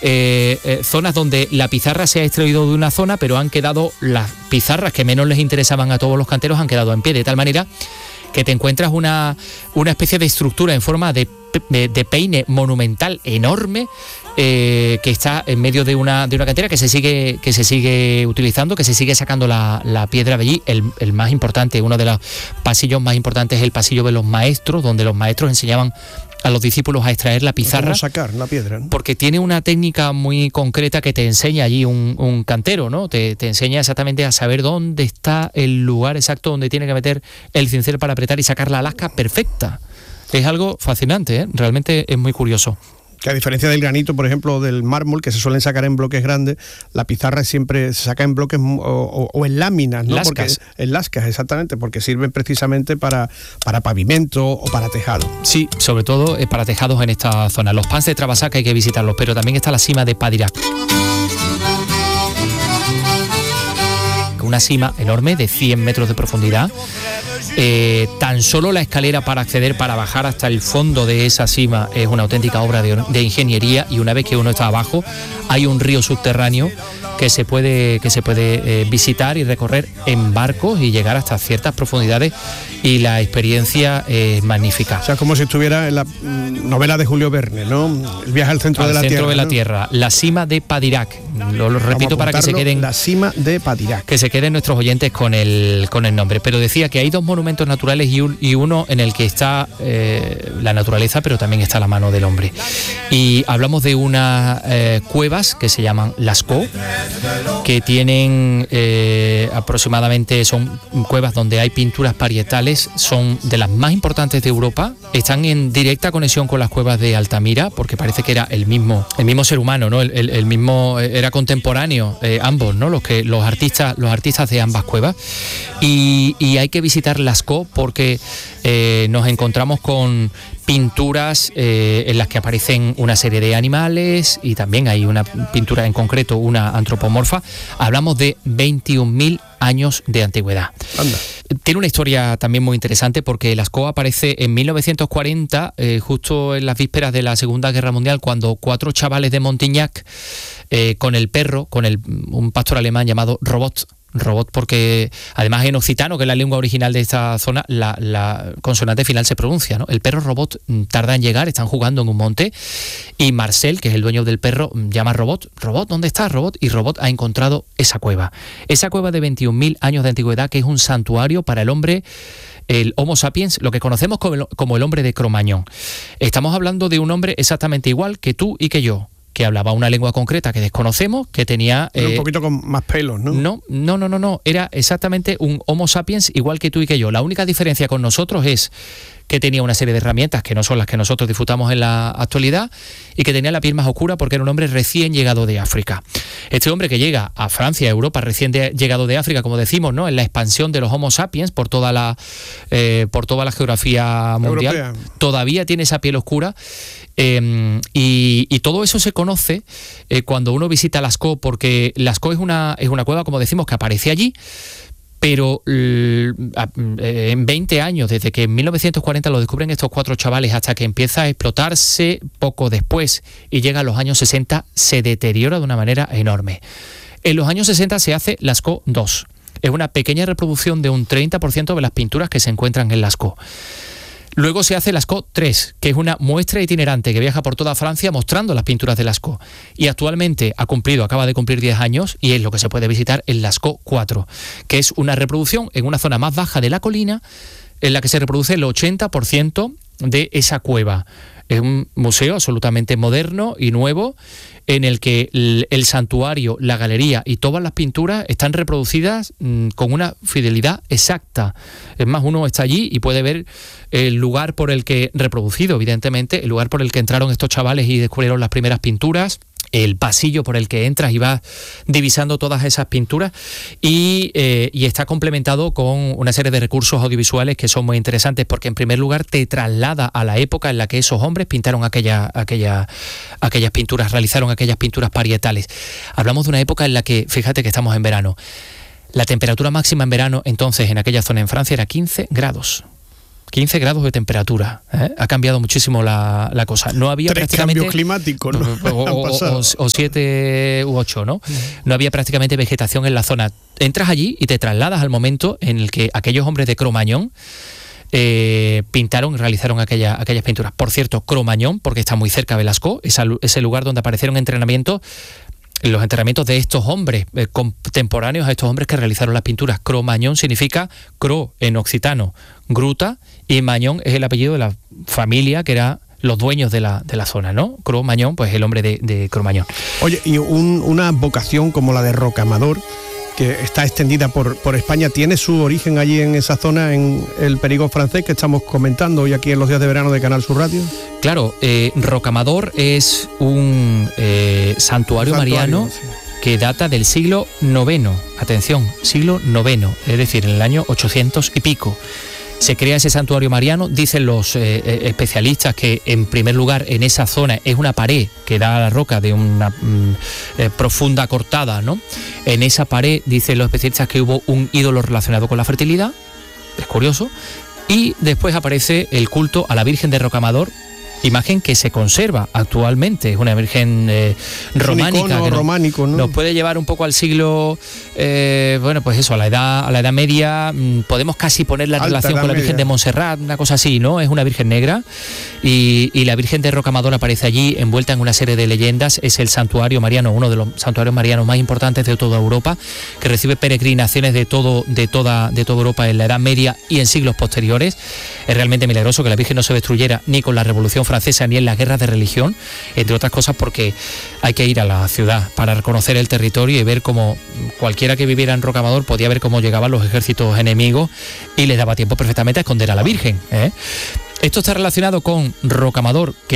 zonas donde la pizarra se ha extraído de una zona, pero han quedado las pizarras que menos les interesaban a todos los canteros, han quedado en pie, de tal manera que te encuentras una especie de estructura en forma de peine monumental enorme, que está en medio de una cantera que se sigue utilizando, que se sigue sacando la piedra de allí. El más importante, uno de los pasillos más importantes es el pasillo de los maestros, donde los maestros enseñaban a los discípulos a extraer la pizarra. ¿Cómo sacar la piedra, ¿no? Porque tiene una técnica muy concreta que te enseña allí un cantero, ¿no? Te enseña exactamente a saber dónde está el lugar exacto donde tiene que meter el cincel para apretar y sacar la lasca perfecta. Es algo fascinante, ¿eh? Realmente es muy curioso. Que a diferencia del granito, por ejemplo, del mármol, que se suelen sacar en bloques grandes, la pizarra siempre se saca en bloques o en láminas, ¿no? Lascas. En lascas, exactamente, porque sirven precisamente para pavimento o para tejado. Sí, sobre todo para tejados en esta zona. Los Pans de Trabasac hay que visitarlos, pero también está la cima de Padirac. Una cima enorme de 100 metros de profundidad. Tan solo la escalera para bajar hasta el fondo de esa cima es una auténtica obra de ingeniería, y una vez que uno está abajo hay un río subterráneo que se puede visitar y recorrer en barcos y llegar hasta ciertas profundidades, y la experiencia es magnífica. O sea, como si estuviera en la novela de Julio Verne, ¿no? El viaje al centro de la Tierra. Al centro de la Tierra, la cima de Padirac. Lo repito para que se queden. La cima de Padirac. Que se queden nuestros oyentes con el nombre. Pero decía que hay dos monumentos naturales y uno en el que está la naturaleza, pero también está la mano del hombre. Y hablamos de unas cuevas que se llaman Lascaux, que tienen aproximadamente, son cuevas donde hay pinturas parietales, son de las más importantes de Europa, están en directa conexión con las cuevas de Altamira, porque parece que era el mismo ser humano, ¿no? El mismo, era contemporáneo, ambos, ¿no? Los artistas de ambas cuevas, y hay que visitar Lascaux porque nos encontramos con pinturas en las que aparecen una serie de animales, y también hay una pintura en concreto, una antropomorfa. Hablamos de 21.000 años de antigüedad. Anda. Tiene una historia también muy interesante, porque Lascaux aparece en 1940, justo en las vísperas de la Segunda Guerra Mundial, cuando 4 chavales de Montignac, con el perro, un pastor alemán llamado Robot, porque además en occitano, que es la lengua original de esta zona, la consonante final se pronuncia, ¿no? El perro Robot tarda en llegar, están jugando en un monte, y Marcel, que es el dueño del perro, llama a Robot, ¿dónde estás, Robot? Y Robot ha encontrado esa cueva de 21.000 años de antigüedad, que es un santuario para el hombre, el Homo sapiens, lo que conocemos como el hombre de Cro-Magnon. Estamos hablando de un hombre exactamente igual que tú y que yo, que hablaba una lengua concreta que desconocemos, que tenía... un poquito con más pelos, ¿no? No. Era exactamente un Homo sapiens igual que tú y que yo. La única diferencia con nosotros es que tenía una serie de herramientas que no son las que nosotros disfrutamos en la actualidad, y que tenía la piel más oscura porque era un hombre recién llegado de África. Este hombre que llega a Francia, a Europa, recién llegado de África, como decimos, ¿no? En la expansión de los Homo sapiens por toda la geografía mundial, europea, todavía tiene esa piel oscura. Y todo eso se conoce cuando uno visita Lascaux, porque Lascaux es una cueva, como decimos, que aparece allí, pero en 20 años, desde que en 1940 lo descubren estos 4 chavales hasta que empieza a explotarse poco después y llega a los años 60, se deteriora de una manera enorme. En los años 60 se hace Lascaux 2. Es una pequeña reproducción de un 30% de las pinturas que se encuentran en Lascaux. Luego se hace Lascaux 3, que es una muestra itinerante que viaja por toda Francia mostrando las pinturas de Lascaux. Y actualmente acaba de cumplir 10 años, y es lo que se puede visitar en Lascaux 4, que es una reproducción en una zona más baja de la colina, en la que se reproduce el 80% de esa cueva. Es un museo absolutamente moderno y nuevo, en el que el santuario, la galería y todas las pinturas están reproducidas con una fidelidad exacta. Es más, uno está allí y puede ver el lugar por el que, reproducido evidentemente, el lugar por el que entraron estos chavales y descubrieron las primeras pinturas, el pasillo por el que entras y vas divisando todas esas pinturas, y está complementado con una serie de recursos audiovisuales que son muy interesantes, porque en primer lugar te traslada a la época en la que esos hombres pintaron aquellas pinturas, realizaron aquellas pinturas parietales. Hablamos de una época en la que, fíjate que estamos en verano, la temperatura máxima en verano entonces en aquella zona en Francia era 15 grados. 15 grados de temperatura. Ha cambiado muchísimo la cosa. No había 3 prácticamente cambios climáticos, ¿no? o 7 u 8, ¿no? No había prácticamente vegetación en la zona. Entras allí y te trasladas al momento en el que aquellos hombres de Cro-Magnon pintaron y realizaron aquellas pinturas. Por cierto, Cro-Magnon, porque está muy cerca de Velasco, es el lugar donde aparecieron los entrenamientos de estos hombres contemporáneos a estos hombres que realizaron las pinturas. Cro-Magnon significa Cro en occitano, gruta, y Magnon es el apellido de la familia que era los dueños de la zona, ¿no? Cro-Magnon, pues el hombre de Cro-Magnon. Oye, y una vocación como la de Rocamador, que está extendida por España, ¿tiene su origen allí en esa zona, en el Perigord francés que estamos comentando hoy aquí en los días de verano de Canal Sur Radio? Claro, Rocamador es un santuario mariano, sí, que data del siglo IX, atención, siglo IX, es decir, en el año 800 y pico. Se crea ese santuario mariano, dicen los especialistas que en primer lugar en esa zona es una pared que da a la roca de una profunda cortada, ¿no? En esa pared dicen los especialistas que hubo un ídolo relacionado con la fertilidad, es curioso, y después aparece el culto a la Virgen de Rocamador, imagen que se conserva actualmente, es una virgen románica, un icono románico, ¿no? Nos puede llevar un poco al siglo, bueno, pues eso, a la edad media. Podemos casi ponerla en relación con la Virgen de Montserrat, una cosa así, ¿no? Es una virgen negra y la Virgen de Rocamador aparece allí envuelta en una serie de leyendas. Es el santuario mariano, uno de los santuarios marianos más importantes de toda Europa, que recibe peregrinaciones de toda Europa en la Edad Media y en siglos posteriores. Es realmente milagroso que la Virgen no se destruyera ni con la Revolución Francesa ni en las guerras de religión, entre otras cosas porque hay que ir a la ciudad para reconocer el territorio y ver cómo cualquiera que viviera en Rocamador podía ver cómo llegaban los ejércitos enemigos y les daba tiempo perfectamente a esconder a la Virgen. Esto está relacionado con Rocamador, que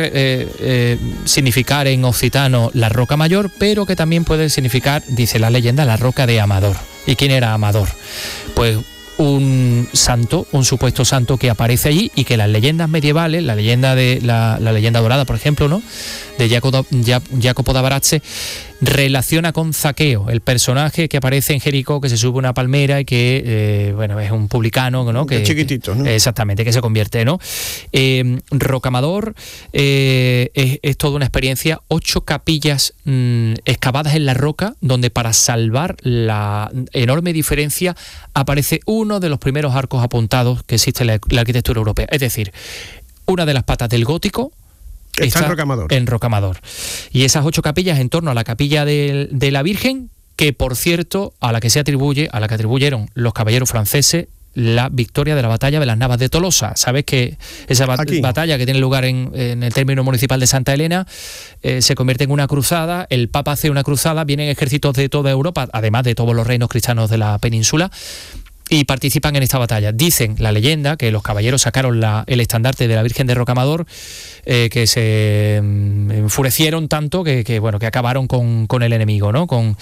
puede significar en occitano la roca mayor, pero que también puede significar, dice la leyenda, la roca de Amador. ¿Y quién era Amador? Pues un santo, un supuesto santo que aparece allí y que las leyendas medievales, la leyenda de la leyenda dorada, por ejemplo, ¿no?, de Jacopo da Barazze, relaciona con Zaqueo, el personaje que aparece en Jericó, que se sube una palmera y que, bueno, es un publicano, ¿no? Que chiquitito, ¿no? Exactamente, que se convierte, ¿no? Rocamador es toda una experiencia, 8 capillas excavadas en la roca, donde para salvar la enorme diferencia aparece uno de los primeros arcos apuntados que existe en la arquitectura europea. Es decir, una de las patas del gótico está en Rocamador. Y esas 8 capillas en torno a la capilla de la Virgen, que por cierto, a la que atribuyeron los caballeros franceses la victoria de la batalla de las Navas de Tolosa. Sabes que esa batalla que tiene lugar en el término municipal de Santa Elena se convierte en una cruzada. El Papa hace una cruzada, vienen ejércitos de toda Europa, además de todos los reinos cristianos de la península, y participan en esta batalla. Dicen la leyenda que los caballeros sacaron el estandarte de la Virgen de Rocamador, que se enfurecieron tanto que acabaron con el enemigo, ¿no? Con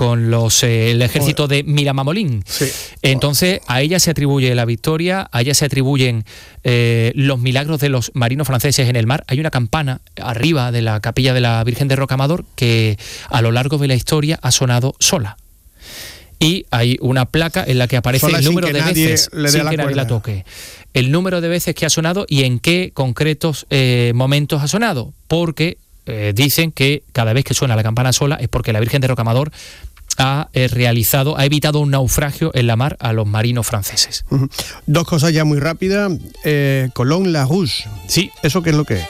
el ejército de Miramamolín. Sí. Entonces a ella se atribuye la victoria, a ella se atribuyen los milagros de los marinos franceses en el mar. Hay una campana arriba de la capilla de la Virgen de Rocamador que a lo largo de la historia ha sonado sola. Y hay una placa en la que aparece el número de veces sin que nadie la toque. El número de veces que ha sonado y en qué concretos momentos ha sonado. Porque dicen que cada vez que suena la campana sola es porque la Virgen de Rocamador ha evitado un naufragio en la mar a los marinos franceses. 2 cosas ya muy rápidas. Collons-la-Rouge. Sí. ¿Eso qué es lo que es?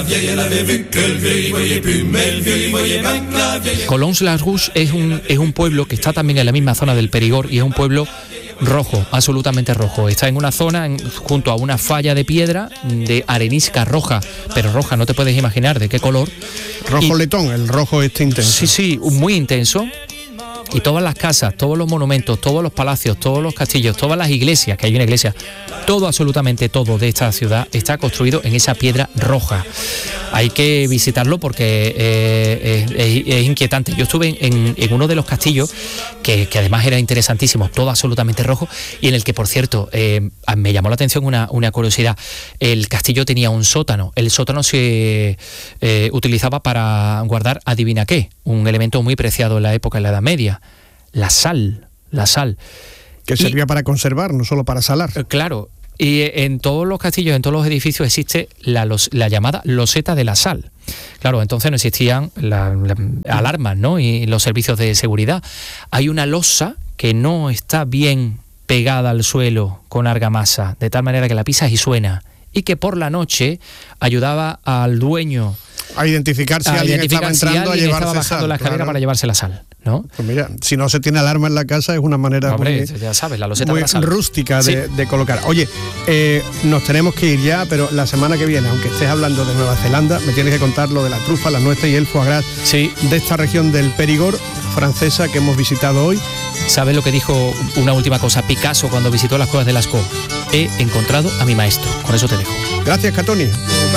Collons-la-Rouge es un pueblo que está también en la misma zona del Perigord y es un pueblo rojo, absolutamente rojo. Está en una zona junto a una falla de piedra de arenisca roja, pero roja, no te puedes imaginar de qué color. Rojo letón, el rojo intenso. Sí, muy intenso. Y todas las casas, todos los monumentos, todos los palacios, todos los castillos, todas las iglesias, que hay una iglesia, todo, absolutamente todo de esta ciudad está construido en esa piedra roja. Hay que visitarlo porque es inquietante. Yo estuve en uno de los castillos, que además era interesantísimo, todo absolutamente rojo, y en el que, por cierto, me llamó la atención una curiosidad. El castillo tenía un sótano. El sótano se utilizaba para guardar, adivina qué, un elemento muy preciado en la época, en la Edad Media. La sal. Que servía para conservar, no solo para salar. Claro, Y en todos los castillos, en todos los edificios existe la llamada loseta de la sal. Claro, entonces no existían las alarmas, ¿no? Y los servicios de seguridad. Hay una losa que no está bien pegada al suelo con argamasa, de tal manera que la pisas y suena, y que por la noche ayudaba al dueño a identificar si alguien estaba entrando a llevarse estaba bajando sal, la escalera, claro, para llevarse la sal, ¿no? Pues mira, si no se tiene alarma en la casa es una manera Hombre, ya sabes, la loseta muy de la sal. rústica Sí. de colocar. Oye, nos tenemos que ir ya, pero la semana que viene, aunque estés hablando de Nueva Zelanda, me tienes que contar lo de la trufa, las nueces y el foie gras de esta región del Périgord francesa que hemos visitado hoy. ¿Sabes lo que dijo, una última cosa, Picasso cuando visitó las cuevas de Lascaux? He encontrado a mi maestro. Con eso te dejo. Gracias, Catoni.